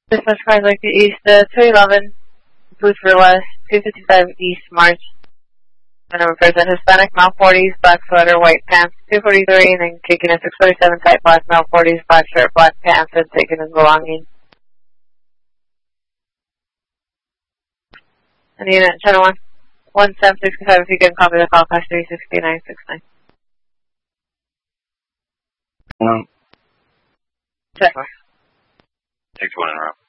Dispatch cars like the East, 211, Booth for West, 255 East March. The number present, Hispanic, male 40s, black sweater, white pants, 243, and then kicking a 647 type black, male 40s, black shirt, black pants, and taking his belongings. And the unit, channel 1765, if you can copy the call, class 36969. No. Check. 6-1 in a row.